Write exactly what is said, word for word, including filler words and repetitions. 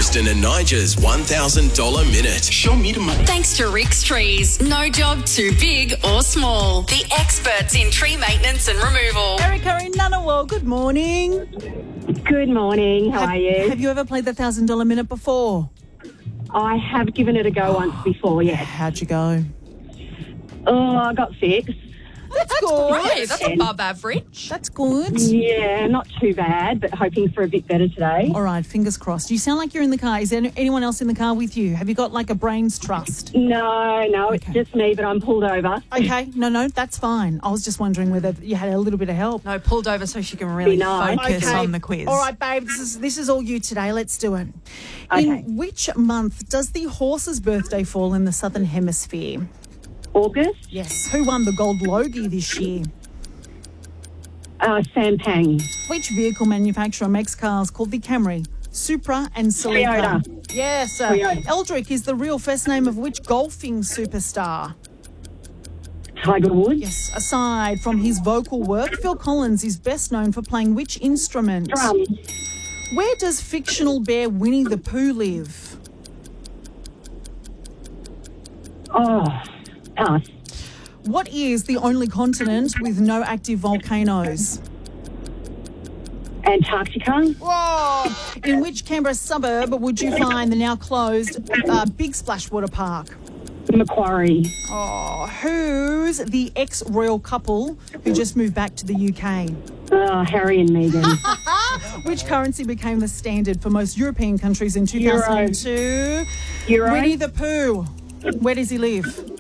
Kristen and Nigel's one thousand dollars minute. Show me the money. Thanks to Rick's Trees. No job too big or small. The experts in tree maintenance and removal. Erica in Ngunnawal, good morning. Good morning. How have, are you? Have you ever played the one thousand dollars minute before? I have given it a go once before, yes. How'd you go? Oh, I got six. That's good. Hey, that's above average. That's good. Yeah, not too bad, but hoping for a bit better today. All right, fingers crossed. You sound like you're in the car. Is there anyone else in the car with you? Have you got like a brains trust? No, no, it's Okay. just me, but I'm pulled over. Okay, no, no, that's fine. I was just wondering whether you had a little bit of help. No, pulled over so she can really Be nice. focus Okay. on the quiz. All right, babe, this is this is all you today. Let's do it. Okay. In which month does the horse's birthday fall in the Southern Hemisphere? August, Yes. Who won the Gold Logie this year? uh, Sampang. Which vehicle manufacturer makes cars called the Camry, Supra and Celica? Toyota. Yes. Uh, Toyota. Eldrick is the real first name of which golfing superstar? Tiger Woods. Yes. Aside from his vocal work, Phil Collins is best known for playing which instrument? Drum. Where does fictional bear Winnie the Pooh live? Oh, pass. What is the only continent with no active volcanoes? Antarctica. Whoa! In which Canberra suburb would you find the now closed uh, Big Splash Water Park? Macquarie. Oh, who's the ex-royal couple who just moved back to the U K? Uh, Harry and Meghan. Which currency became the standard for most European countries in two thousand two? Euro. Winnie the Pooh. Where does he live?